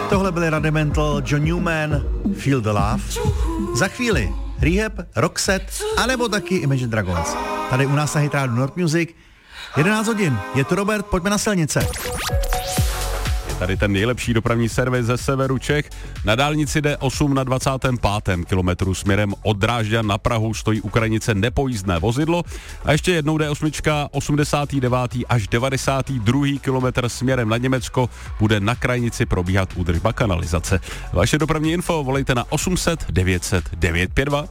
Tohle byly Rudimental, John Newman, Feel the Love. Za chvíli Rehab, Roxette, anebo taky Imagine Dragons. Tady u nás na Hit Radio North Music. 11 hodin, je tu Robert, pojďme na silnice. Tady ten nejlepší dopravní servis ze severu Čech. Na dálnici D8 na 25. kilometru směrem od Drážďan na Prahu stojí u krajnice nepojízdné vozidlo. A ještě jednou D8, 89. až 92. kilometr směrem na Německo bude na krajnici probíhat údržba kanalizace. Vaše dopravní info volejte na 800 900 952.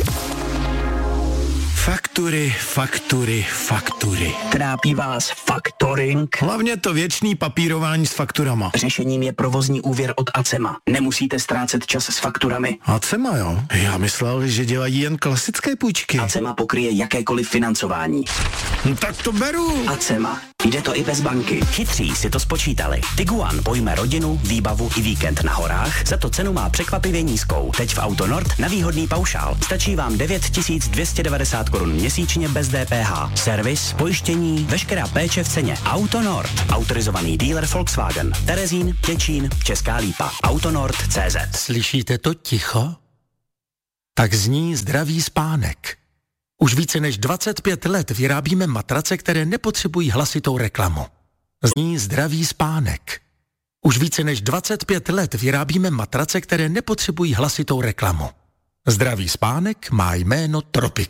Faktury. Trápí vás faktoring? Hlavně to věčný papírování s fakturama. Řešením je provozní úvěr od Acema. Nemusíte ztrácet čas s fakturami. Acema, jo? Já myslel, že dělají jen klasické půjčky. Acema pokryje jakékoliv financování. Tak to beru. Acema. Jde to i bez banky. Chytří si to spočítali. Tiguan pojme rodinu, výbavu i víkend na horách, za to cenu má překvapivě nízkou. Teď v Auto Nord na výhodný paušál. Stačí vám 9290 korun měsíčně bez DPH. Servis, pojištění, veškerá péče v ceně. Auto Nord. Autorizovaný dealer Volkswagen. Terezín, Těčín, Česká Lípa. Autonord.cz. Slyšíte to ticho? Tak zní zdravý spánek. Už více než 25 let vyrábíme matrace, které nepotřebují hlasitou reklamu. Zní zdravý spánek. Už více než 25 let vyrábíme matrace, které nepotřebují hlasitou reklamu. Zdravý spánek má jméno Tropik.